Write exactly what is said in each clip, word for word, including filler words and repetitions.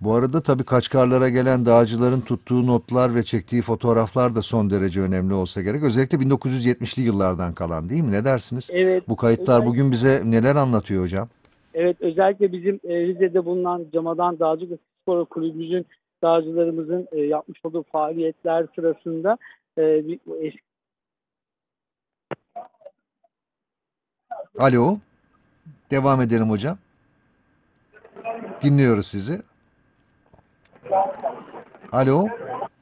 Bu arada tabii Kaçkarlara gelen dağcıların tuttuğu notlar ve çektiği fotoğraflar da son derece önemli olsa gerek. Özellikle bin dokuz yüz yetmişli yıllardan kalan değil mi? Ne dersiniz? Evet, Bu kayıtlar özellikle, bugün bize neler anlatıyor hocam? evet, özellikle bizim e, Rize'de bulunan Camadan Dağcılık ve Spor Kulübümüzün dağcılarımızın e, yapmış olduğu faaliyetler sırasında e, bir, eski Alo, devam edelim hocam. Dinliyoruz sizi. Alo.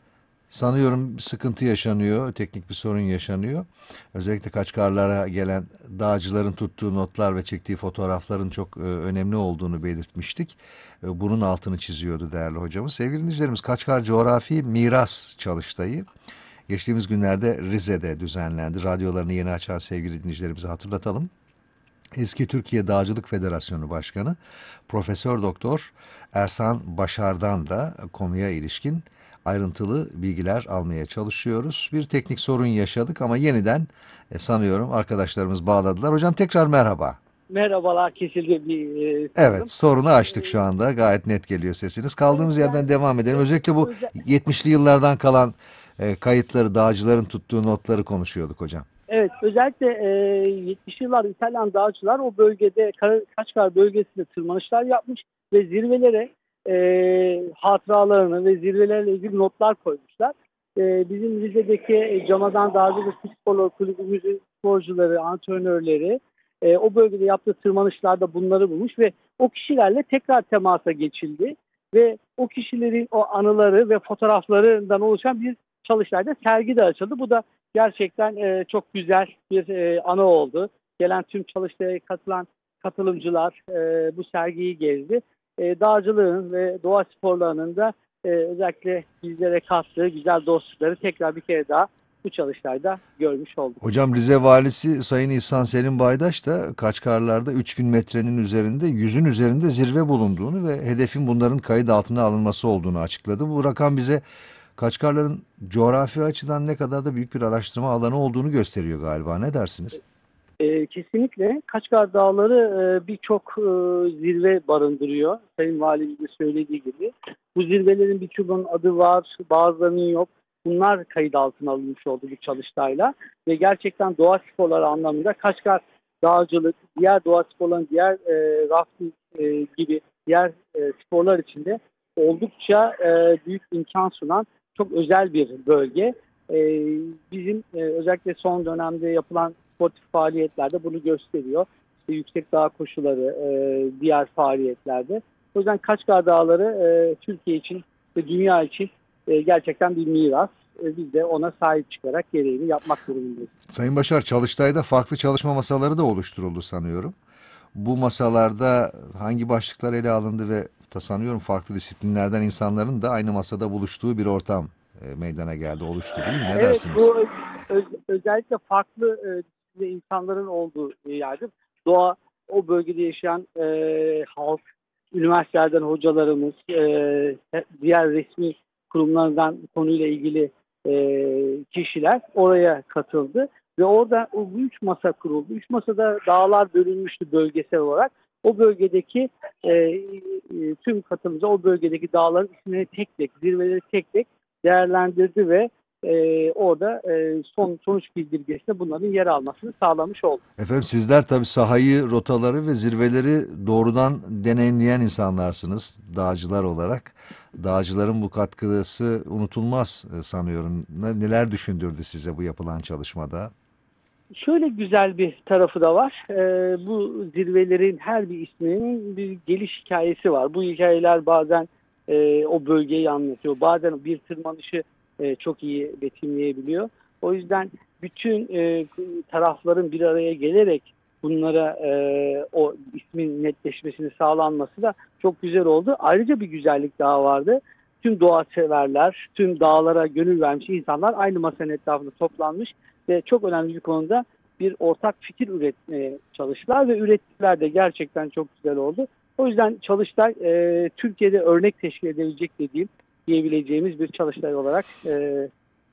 Sanıyorum bir sıkıntı yaşanıyor, teknik bir sorun yaşanıyor. Özellikle Kaçkarlara gelen dağcıların tuttuğu notlar ve çektiği fotoğrafların çok e, önemli olduğunu belirtmiştik. E, bunun altını çiziyordu değerli hocamız. Sevgili dinleyicilerimiz, Kaçkar Coğrafi Miras Çalıştayı geçtiğimiz günlerde Rize'de düzenlendi. Radyolarını yeni açan sevgili dinleyicilerimize hatırlatalım. Eski Türkiye Dağcılık Federasyonu Başkanı Profesör Doktor Ersan Başar'dan da konuya ilişkin ayrıntılı bilgiler almaya çalışıyoruz. Bir teknik sorun yaşadık ama yeniden e, sanıyorum arkadaşlarımız bağladılar. Hocam tekrar merhaba. merhabalar kesildi bir e, Evet, sanırım. sorunu E, açtık şu anda. Gayet net geliyor sesiniz. evet, Kaldığımız yerden yani devam edelim. ö- Özellikle bu özel, yetmişli yıllardan kalan e, kayıtları, dağcıların tuttuğu notları konuşuyorduk hocam. evet, özellikle e, yetmişli yıllar İtalyan dağcılar o bölgede Kara- Kaçkar bölgesinde tırmanışlar yapmış ve zirvelere e, hatıralarını ve zirvelerle ilgili notlar koymuşlar. E, bizim Rize'deki e, Camadan Dağcılık Spor Kulübümüzün sporcuları, antrenörleri e, o bölgede yaptığı tırmanışlarda bunları bulmuş ve o kişilerle tekrar temasa geçildi ve o kişilerin o anıları ve fotoğraflarından oluşan bir çalıştayda sergi de açıldı. Bu da gerçekten e, çok güzel bir e, anı oldu. Gelen tüm çalıştaya katılan katılımcılar e, bu sergiyi gezdi. E, dağcılığın ve doğa sporlarının da e, özellikle bizlere kattığı güzel dostlukları tekrar bir kere daha bu çalıştayda görmüş olduk. Hocam Rize Valisi Sayın İhsan Selim Baydaş da Kaçkarlar'da üç bin metrenin üzerinde, yüzün üzerinde zirve bulunduğunu ve hedefin bunların kayıt altına alınması olduğunu açıkladı. Bu rakam bize Kaçkarların coğrafi açıdan ne kadar da büyük bir araştırma alanı olduğunu gösteriyor galiba. Ne dersiniz? E, kesinlikle Kaçkar Dağları e, birçok e, zirve barındırıyor. Sayın Valimiz de söylediği gibi. Bu zirvelerin birçoğunun adı var, bazılarının yok. Bunlar kayıt altına alınmış oldu bu çalıştayla. Ve gerçekten doğa sporları anlamında Kaçkar dağcılık, diğer doğa sporlarının diğer e, rafting e, gibi diğer e, sporlar içinde oldukça e, büyük imkan sunan çok özel bir bölge. E, bizim e, özellikle son dönemde yapılan sportif faaliyetlerde bunu gösteriyor. İşte yüksek dağ koşuları, e, diğer faaliyetlerde. O yüzden Kaçkar Dağları e, Türkiye için ve dünya için e, gerçekten bir miras. E, biz de ona sahip çıkarak gereğini yapmak durumundayız. Sayın Başar, Çalıştay'da farklı çalışma masaları da oluşturuldu sanıyorum. Bu masalarda hangi başlıklar ele alındı ve ta sanıyorum farklı disiplinlerden insanların da aynı masada buluştuğu bir ortam e, meydana geldi, oluştu değil mi? Ne Evet, dersiniz? bu öz- özellikle farklı e, insanların olduğu yerde doğa, o bölgede yaşayan e, halk, üniversitelerden hocalarımız, e, diğer resmi kurumlardan konuyla ilgili e, kişiler oraya katıldı ve orada o üç masa kuruldu. Üç masada dağlar bölünmüştü bölgesel olarak. O bölgedeki e, e, tüm katılımcılar o bölgedeki dağların isimlerini tek tek, zirveleri tek tek değerlendirdi ve e, orada e, son sonuç bildirgesinde bunların yer almasını sağlamış oldu. Efendim sizler tabii sahayı, rotaları ve zirveleri doğrudan deneyimleyen insanlarsınız dağcılar olarak. Dağcıların bu katkısı unutulmaz e, sanıyorum. Ne- Neler düşündürdü size bu yapılan çalışmada? Şöyle güzel bir tarafı da var. E, bu zirvelerin her bir isminin bir geliş hikayesi var. Bu hikayeler bazen e, o bölgeyi anlatıyor. Bazen bir tırmanışı e, çok iyi betimleyebiliyor. O yüzden bütün e, tarafların bir araya gelerek bunlara e, o ismin netleşmesini sağlanması da çok güzel oldu. Ayrıca bir güzellik daha vardı. Tüm doğa severler, tüm dağlara gönül vermiş insanlar aynı masanın etrafında toplanmış ve çok önemli bir konuda bir ortak fikir üretmeye çalıştılar ve ürettiler de gerçekten çok güzel oldu. O yüzden Çalıştay e, Türkiye'de örnek teşkil edebilecek dediğim diyebileceğimiz bir Çalıştay olarak e,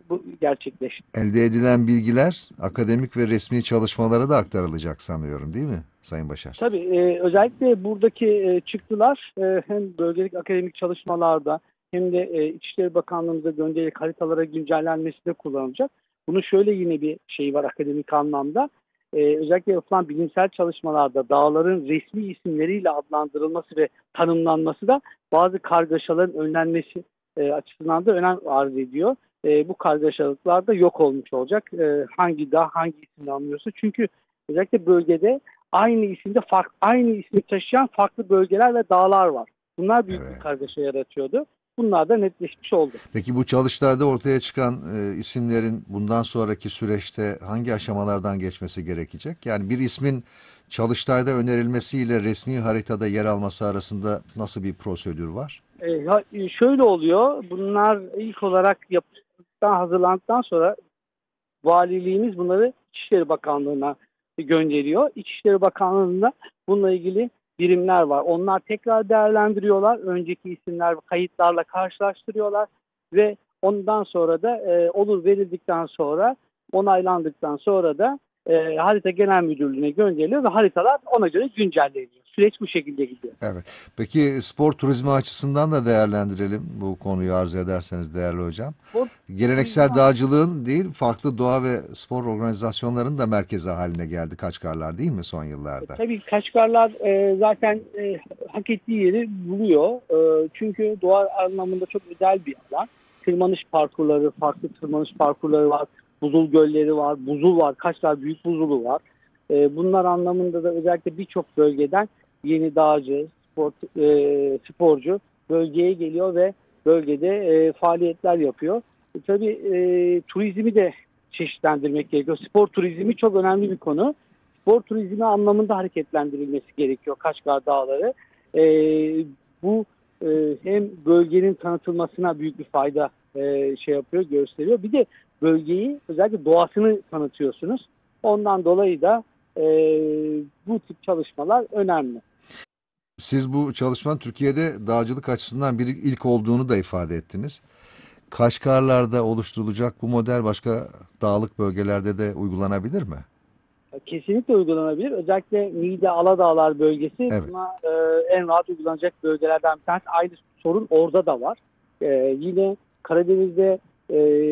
bu gerçekleşti. Elde edilen bilgiler akademik ve resmi çalışmalara da aktarılacak sanıyorum, değil mi Sayın Başar? Tabii e, özellikle buradaki e, çıktılar e, hem bölgelik akademik çalışmalarda hem de e, İçişleri Bakanlığımıza gönderilecek haritalara güncellenmesinde kullanılacak. Bunun şöyle yine bir şey var akademik anlamda. E, özellikle yapılan bilimsel çalışmalarda dağların resmi isimleriyle adlandırılması ve tanımlanması da bazı kargaşaların önlenmesi e, açısından da önem arz ediyor. E, bu kargaşalıklar da yok olmuş olacak. E, hangi dağ hangi isimle anlıyorsa. Çünkü özellikle bölgede aynı isimde fark, aynı ismi taşıyan farklı bölgeler ve dağlar var. Bunlar büyük Evet. bir kargaşa yaratıyordu. Bunlar da netleşmiş oldu. Peki bu çalıştayda ortaya çıkan e, isimlerin bundan sonraki süreçte hangi aşamalardan geçmesi gerekecek? Yani bir ismin çalıştayda önerilmesiyle resmi haritada yer alması arasında nasıl bir prosedür var? E, ya, e, şöyle oluyor. Bunlar ilk olarak yapılan hazırlandıktan sonra valiliğimiz bunları İçişleri Bakanlığı'na gönderiyor. İçişleri Bakanlığı'nda bununla ilgili birimler var. Onlar tekrar değerlendiriyorlar. Önceki isimler kayıtlarla karşılaştırıyorlar ve ondan sonra da e, olur verildikten sonra onaylandıktan sonra da e, harita genel müdürlüğüne gönderiliyor ve haritalar ona göre güncelleniyor. Süreç bu şekilde gidiyor. Evet. Peki spor turizmi açısından da değerlendirelim bu konuyu arz ederseniz değerli hocam. Spor Geleneksel turizmi- dağcılığın değil, farklı doğa ve spor organizasyonlarının da merkezi haline geldi Kaçkarlar, değil mi son yıllarda? Tabii Kaçkarlar e, zaten e, hak ettiği yeri buluyor. E, çünkü doğa anlamında çok özel bir alan. Tırmanış parkurları, farklı tırmanış parkurları var. Buzul gölleri var, buzul var. Kaçkar büyük buzulu var. E, bunlar anlamında da özellikle birçok bölgeden yeni dağcı, spor, e, sporcu bölgeye geliyor ve bölgede e, faaliyetler yapıyor. E, tabii e, turizmi de çeşitlendirmek gerekiyor. Spor turizmi çok önemli bir konu. Spor turizmi anlamında hareketlendirilmesi gerekiyor Kaçkar Dağları. E, bu e, hem bölgenin tanıtılmasına büyük bir fayda e, şey yapıyor, gösteriyor. Bir de bölgeyi özellikle doğasını tanıtıyorsunuz. Ondan dolayı da e, bu tip çalışmalar önemli. Siz bu çalışmanın Türkiye'de dağcılık açısından bir ilk olduğunu da ifade ettiniz. Kaşgarlarda oluşturulacak bu model başka dağlık bölgelerde de uygulanabilir mi? Kesinlikle uygulanabilir. Özellikle Niğde Aladağlar bölgesi Evet. buna e, en rahat uygulanacak bölgelerden bir tanesi. Aynı sorun orada da var. E, yine Karadeniz'de e,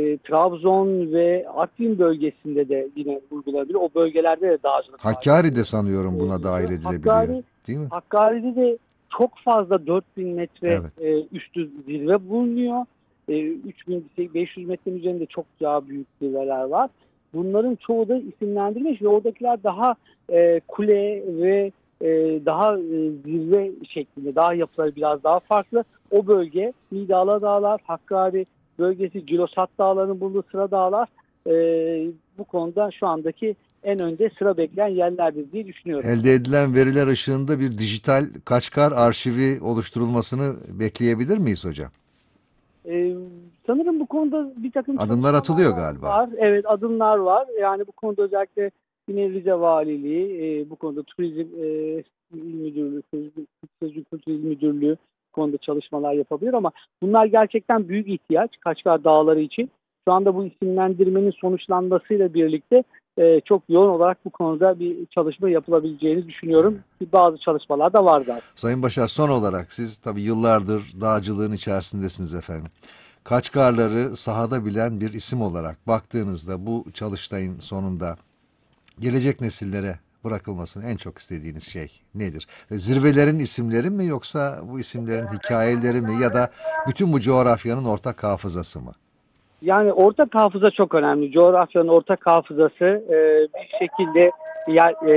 Trabzon ve Artvin bölgesinde de yine uygulanabilir. O bölgelerde de dağcılık Hakkari'de sanıyorum buna Ee, dahil edilebiliyor. Hakkari, Değil mi? Hakkari'de de çok fazla dört bin metre Evet. e, üstü zirve bulunuyor. E, üç bin beş yüz metrenin üzerinde çok daha büyük zirveler var. Bunların çoğu da isimlendirilmiş ve oradakiler daha e, kule ve e, daha e, zirve şeklinde, daha yapıları biraz daha farklı. O bölge Niğde Aladağlar, Hakkari bölgesi, Cilosat Dağları'nın bulunduğu sıra dağlar e, bu konuda şu andaki en önde sıra bekleyen yerlerdir diye düşünüyorum. Elde edilen veriler ışığında bir dijital Kaçkar arşivi oluşturulmasını bekleyebilir miyiz hocam? Ee, sanırım bu konuda bir takım Adımlar çalışmalar atılıyor galiba. var. Evet, adımlar var. Yani bu konuda özellikle yine Rize Valiliği, e, bu konuda Turizm e, İl Müdürlüğü, Turizm Kültür İl Müdürlüğü bu konuda çalışmalar yapabilir ama bunlar gerçekten büyük ihtiyaç Kaçkar Dağları için. Şu anda bu isimlendirmenin sonuçlanmasıyla birlikte e, çok yoğun olarak bu konuda bir çalışma yapılabileceğini düşünüyorum. Bazı çalışmalar da var zaten. Sayın Başar, son olarak siz tabii yıllardır dağcılığın içerisindesiniz efendim. Kaçkarları sahada bilen bir isim olarak baktığınızda bu çalıştayın sonunda gelecek nesillere bırakılmasını en çok istediğiniz şey nedir? Ve zirvelerin isimleri mi yoksa bu isimlerin hikayeleri mi ya da bütün bu coğrafyanın ortak hafızası mı? Yani ortak hafıza çok önemli. Coğrafyanın ortak hafızası e, bir şekilde yer, e,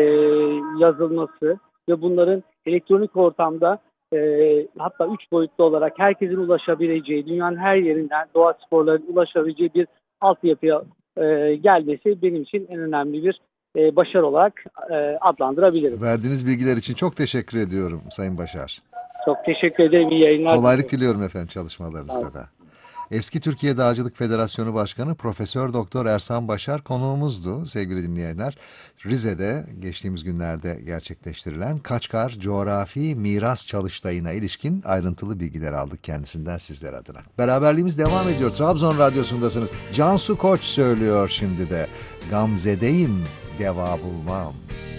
yazılması ve bunların elektronik ortamda e, hatta üç boyutlu olarak herkesin ulaşabileceği, dünyanın her yerinden doğa sporlarının ulaşabileceği bir altyapıya e, gelmesi benim için en önemli bir e, başarı olarak e, adlandırabilirim. Verdiğiniz bilgiler için çok teşekkür ediyorum Sayın Başar. Çok teşekkür ederim. İyi yayınlar. Kolaylık diliyorum efendim çalışmalarınızda da. Eski Türkiye Dağcılık Federasyonu Başkanı Profesör Doktor Ersan Başar konuğumuzdu sevgili dinleyenler. Rize'de geçtiğimiz günlerde gerçekleştirilen Kaçkar Coğrafi Miras Çalıştayı'na ilişkin ayrıntılı bilgiler aldık kendisinden sizler adına. Beraberliğimiz devam ediyor. Trabzon Radyosu'ndasınız. Cansu Koç söylüyor şimdi de. Gamzedeyim, deva bulmam.